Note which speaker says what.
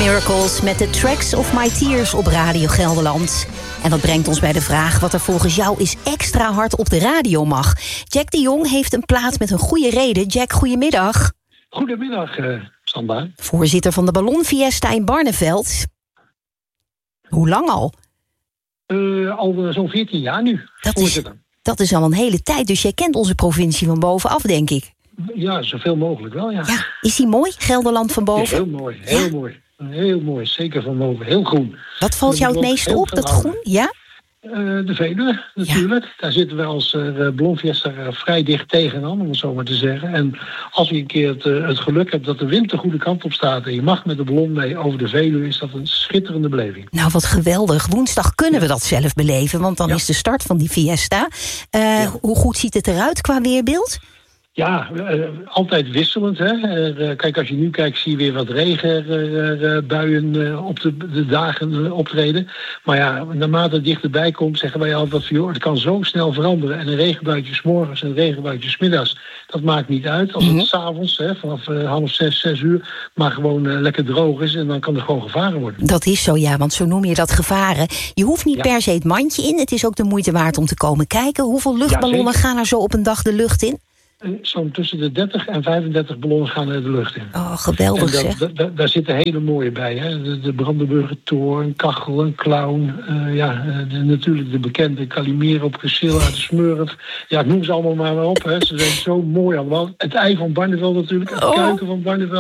Speaker 1: Miracles met de Tracks of My Tears op Radio Gelderland. En dat brengt ons bij de vraag wat er volgens jou eens extra hard op de radio mag. Jack de Jong heeft een plaat met een goede reden. Jack, goedemiddag.
Speaker 2: Goedemiddag, Sandra.
Speaker 1: Voorzitter van de Ballonfiesta in Barneveld. Hoe lang al?
Speaker 2: Al zo'n 14 jaar nu, voorzitter.
Speaker 1: Dat is al een hele tijd, dus jij kent onze provincie van bovenaf, denk ik.
Speaker 2: Ja, zoveel mogelijk wel, ja.
Speaker 1: Is die mooi, Gelderland van boven?
Speaker 2: Ja, heel mooi, heel mooi. Heel mooi, zeker van boven. Heel groen.
Speaker 1: Wat valt jou het meeste op, dat groen? Ja?
Speaker 2: De Veluwe, natuurlijk. Ja. Daar zitten we als Ballonfiesta vrij dicht tegenaan, om het zo maar te zeggen. En als je een keer het geluk hebt dat de wind de goede kant op staat en je mag met de ballon mee over de Veluwe, is dat een schitterende beleving.
Speaker 1: Nou, wat geweldig. Woensdag kunnen we dat zelf beleven, want dan is de start van die fiesta. Hoe goed ziet het eruit qua weerbeeld?
Speaker 2: Ja, altijd wisselend. Hè? Kijk, als je nu kijkt, zie je weer wat regenbuien op de dagen optreden. Maar ja, naarmate het dichterbij komt, zeggen wij altijd van, joh, het kan zo snel veranderen. En een regenbuitje 's morgens en een regenbuitje 's middags, dat maakt niet uit. Als het 's avonds, vanaf 5:30, 6:00, maar gewoon lekker droog is, en dan kan er gewoon gevaren worden. Dat is zo, ja, want zo noem je dat gevaren. Je hoeft niet per se het mandje in. Het is ook de moeite waard om te komen kijken. Hoeveel luchtballonnen gaan er zo op een dag de lucht in? Zo'n tussen de 30 en 35 ballonnen gaan de lucht in.
Speaker 1: Oh, geweldig zeg.
Speaker 2: Daar zitten hele mooie bij. Hè? De Brandenburger Tor, een kachel, een clown. Natuurlijk de bekende Calimero op Priscilla, de Smurf. Ja, ik noem ze allemaal maar op. Hè. Ze zijn zo mooi allemaal. Het ei van Barneveld natuurlijk, het kuiken van Barneveld.